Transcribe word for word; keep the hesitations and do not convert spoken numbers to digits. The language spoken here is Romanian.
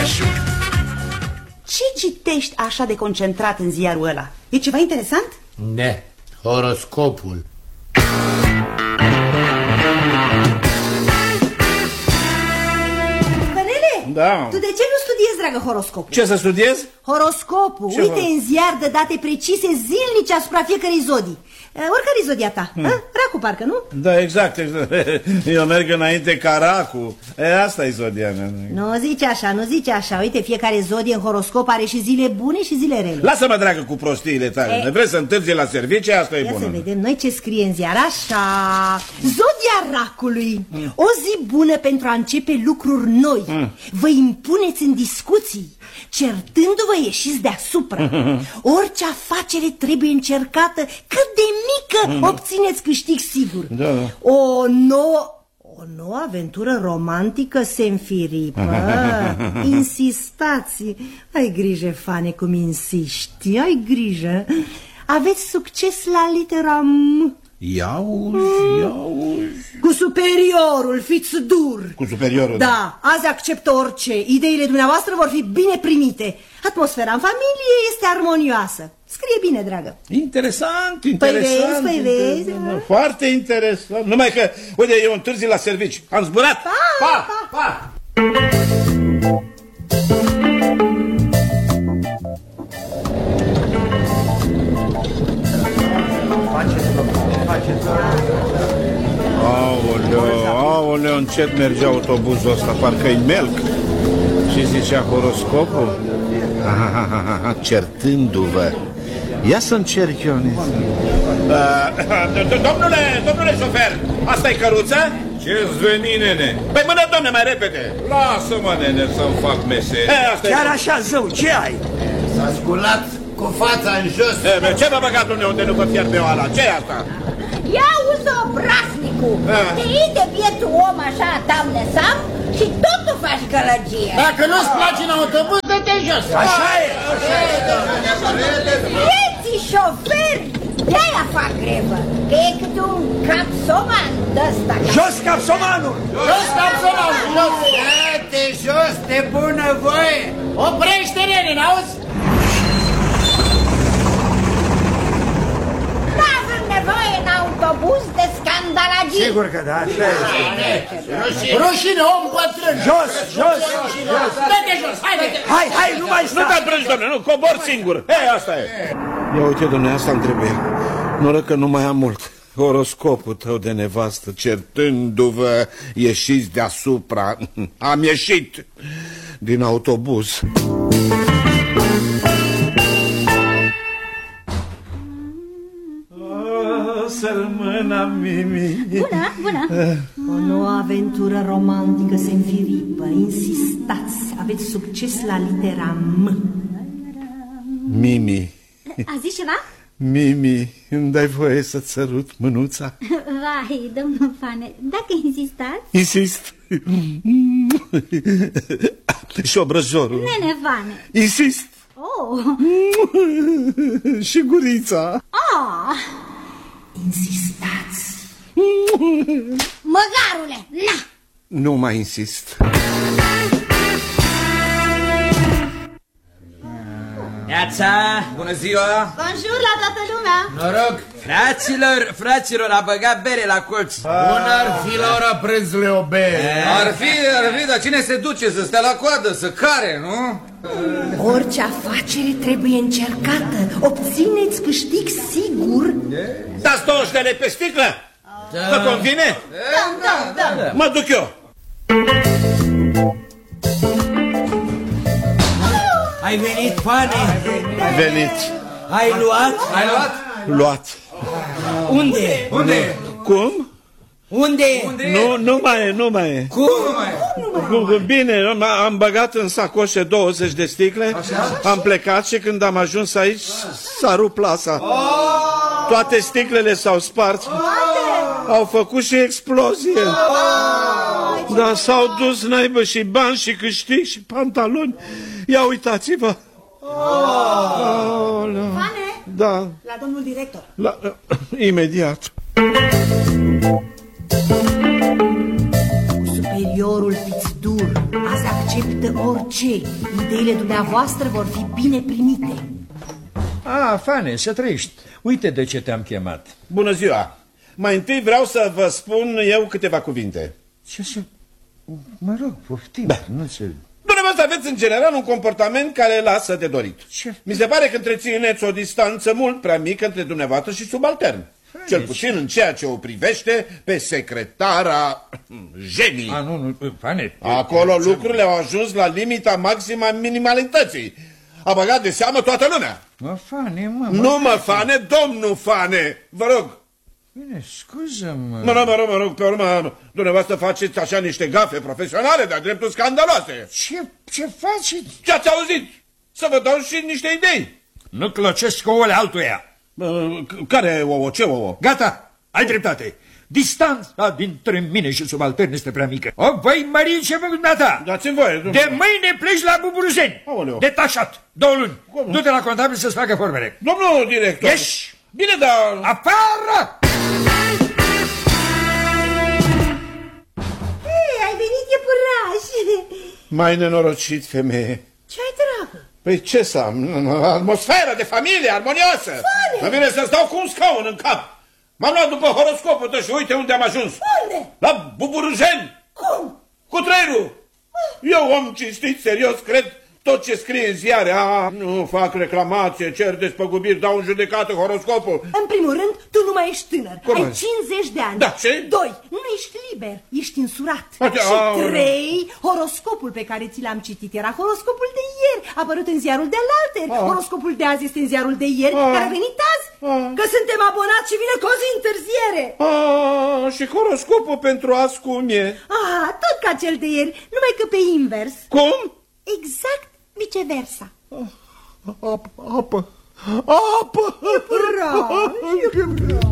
Ce citești așa de concentrat în ziarul ăla? E ceva interesant? Ne, horoscopul. Da. Tu de ce nu studiezi, dragă, horoscopul? Ce să studiez? Horoscopul. Ce Uite hor... în ziar de date precise zilnice asupra fiecărei zodii. Oricare e zodia ta? Hmm. Racu, parcă, nu? Da, exact, exact. Eu merg înainte ca racu. E, asta e zodia mea. Nu zice așa, nu zice așa. Uite, fiecare zodie în horoscop are și zile bune și zile rele. Lasă-mă, dragă, cu prostiile tale. E... Ne vrei să întârzi la servicii? Asta e Ia bună. să vedem noi ce scrie în ziar. Așa. Zodia racului. Hmm. O zi bună pentru a începe lucruri noi. Hmm. Vă impuneți în discuții. Certându-vă ieșiți deasupra. Orice afacere trebuie încercată, cât de mică, obțineți câștig sigur. Da, da. O nouă O nouă aventură romantică se înfiripă. Insistați. Ai grijă, Fane, cum insiști. Ai grijă. Aveți succes la litera M. Iauzi, iauzi. Cu superiorul, fiți dur. Cu superiorul? Da, azi acceptă orice. Ideile dumneavoastră vor fi bine primite. Atmosfera în familie este armonioasă. Scrie bine, dragă. Interesant, interesant. Păi vezi, păi vezi. Foarte interesant. Numai că, uite, eu întârzi la servici. Am zburat. Pa, pa, pa, pa. Aoleu, aoleu, încet mergea autobuzul ăsta, parcă-i melc. Și zicea horoscopul? Aha, certându-vă. Ia să încerc eu. Domnule, domnule șofer, asta e căruța? Ce-ți veni, nene? Păi mână, domne, mai repede. Lasă-mă, nene, să-mi fac meserie. Chiar așa, zău, ce ai? S-a sculat cu fața în jos. E, ce v-a băgat dumneavoastră unde nu vă fierbe oala? Ce e asta? Ia uzi, obraznicu, te iei de bietul om așa, tamne-sam, și tot tu faci gălăgie. Dacă nu-ți place în autobuz, dă-te jos. Așa e. Vieții șoferi, de-aia fac grevă, că e câte un capsoman de-ăsta. Jos capsomanul! Jos capsomanul! Jos! Dă-te jos de bună voie! Oprește, nene, n-auzi? N-avem nevoie în autobuz de scandalagii. Sigur că da, așa e. Rușine, om bătrân! Jos, jos, jos! Dă-te jos, haide! Hai, hai, nu mai sta! Nu te brânci, domnule, nu, cobor singur. Hei, asta e. Ia uite, domnule, asta îmi trebuie. Noroc că nu mai am mult. Horoscopul tău de nevastă, certându-vă, ieșiți deasupra. Am ieșit din autobuz. Sărmâna Mimi. Bună, bună. O nouă aventură romantică se înfiripă. Insistați, aveți succes la litera M. Mimi. A zis ceva? Mimi, îmi dai voie să-ți sărut mânuța? Vai, domnul Fane, dacă insistați. Insist. Și obrăjorul. Nene Fane. Insist. Oh. Și gurița. Oh. Insistați. Măgarule, na! Nu mai insist. Neața, bună ziua! Bonjour la toată lumea! Noroc! Fraților, fraților, a băgat bere la colț. Bun ar fi la ora prânzului o bere. Ar fi, ar fi, dar cine se duce să stea la coadă, să care, nu? Orice afacere trebuie încercată. Obțineți câștig sigur. Dați două stele pe sticlă? Da. Vă convine? Da, da, da. Mă duc eu. Ai venit, Fane? Ai venit. Ai luat? Ai luat? Luat. Unde? Unde? Cum? Unde? Nu, nu mai e, nu mai e. Cum? Cum? Bine, am băgat în sacoșe douăzeci de sticle, am plecat și când am ajuns aici s-a rupt plasa. Toate sticlele s-au spart. Au făcut și explozie. Dar s-au dus naibă și bani și câștig și pantaloni. Ia uitați-vă. Fane? Da. La domnul director. La, imediat. Cu superiorul fiți dur. Azi accept acceptă orice. Ideile dumneavoastră vor fi bine primite. Ah, Fane, să trăiești. Uite de ce te-am chemat. Bună ziua! Mai întâi vreau să vă spun eu câteva cuvinte. Ce să... Mă rog, poftim. Da. Nu se... Dumneavoastră aveți în general un comportament care lasă de dorit. Ce? Mi se pare că întrețineți o distanță mult prea mică între dumneavoastră și subaltern. Cel puțin în ceea ce o privește pe secretara Jenny. A, nu, nu, Fane... Acolo lucrurile au ajuns la limita maximă a minimalității. A băgat de seamă toată lumea. Mă, Fane, mă... Nu mă, Fane, domnul Fane, vă rog. Bine, scuză-mă... Mă rog, mă rog, mă rog, pe urmă, dumneavoastră faceți așa niște gafe profesionale, de-a dreptul scandaloase. Ce, ce faci? Ce ați auzit? Să vă dau și niște idei. Nu clocesc ouăle altuia. Care ouă? Ce ouă? Gata, ai dreptate. Distanța dintre mine și subaltern este prea mică. O voi mări ce vă dumneata. Dați-mi voie. De mâine pleci la Buburuzeni. Aoleu. Detașat, două luni. Du-te la contabil să-ți facă formele. Domnul director. Ieși. Bine, dar... Afară! Hei, ai venit, iepuraș. Mai nenorocit, femeie. Ce-ai, dragă? Păi ce să am? Atmosferă de familie armonioasă. Mă vine să stau cu un scaun în cap. M-am luat după horoscopul tău și uite unde am ajuns. Unde? La Buburuzeni. Cum? Cu trăirul. Eu, om cinstit, serios, cred tot ce scrie în ziare. A, nu fac reclamație, cer despăgubiri, dau în judecată horoscopul. În primul rând, tu nu mai ești tânăr. Cum ai ai? cincizeci de ani. Da, ce? Doi, nu ești liber, ești însurat. Ate, și a, trei, horoscopul pe care ți l-am citit era horoscopul de ieri, apărut în ziarul de alaltăieri. Horoscopul de azi este în ziarul de ieri, a, care a venit azi. A. Că suntem abonați și vine cu o zi întârziere. Ah, și horoscopul pentru azi cum e? Ah, tot ca cel de ieri, numai că pe invers. Cum? Exact viceversa. Apă, apă, apă! Iepuraș, iepuraș.